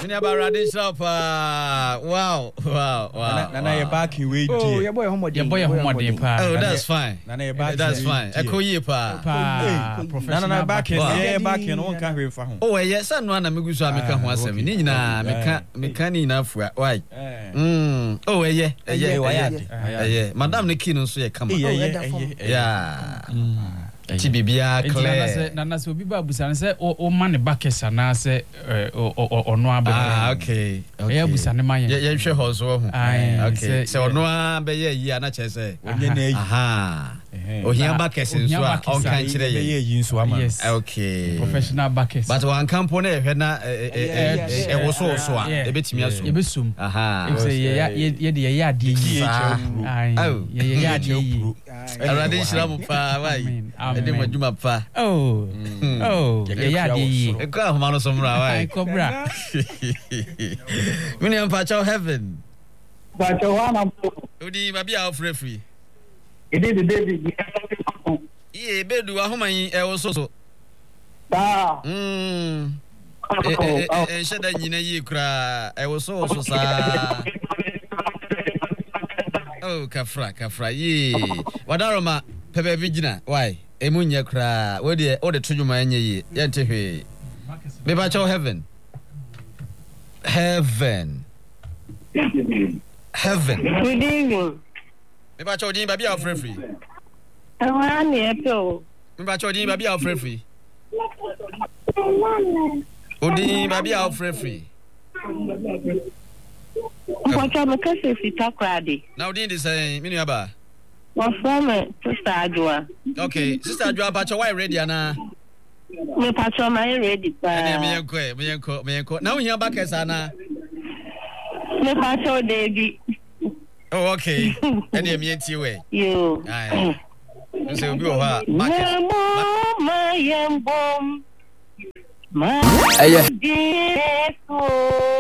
Never radish up. Wow. Nana ye back in way. Oh, your boy homo. Oh, that's fine. Nana ye back. That's fine. Eko ye pa. Nana back in one can we for home. Oh, yes, I know na me guso ameka ho asem. Ni nyina meka ni na afua. Why? Oh, yeah. Madam ne key no so ye kama. Yeah. Tibibia clear. Nana so biba busan say o man the backers na say ono abe. Okay. Yeah, busan man ye. Ye hwe ho so ho. Okay. So ono abe ye yi na che say. Onye na yi. Aha. Ohia backers nso a on kan kire ye yi nso ama. Okay. Professional backers. But one campo na hwe na e wo so a e betimi aso. E besum. Aha. If say ye de ye ade yi. Oh. Ye ade yi. Already shiramu pa why? Ede majuma pa. Oh. Ye ade yi. E ko ahoma no so mra why? Cobra. Mini am pa chow heaven. Pa chow wana. Odi ma bia of referee. Ede de David. Ye bedu ahoma yi e wo so. Ba. Sheda nyina yi kra e wo so sa. Oh, kafra ye. Wadaroma pepe vigina. Why? Emunya kra. Wo de tujuma enye ye. Yente hwe. Me ba chow heaven. Heaven. Good evening. Me ba chow din ba bia free. Awan ye to. Me ba chow din ba bia free. Odin ba bia free. Kwacha makase fita krade. Now din dey say me nuaba. Wa from Sister Adwa. Okay, Sister Adwa ba chow why ready ana? Me pacho my ready pa. Me yenko. Now you back as ana. Me pacho Debbie. Oh, okay. Any me enti we. You. Aye. You say obi o ha. My yembom. My Aye. dear.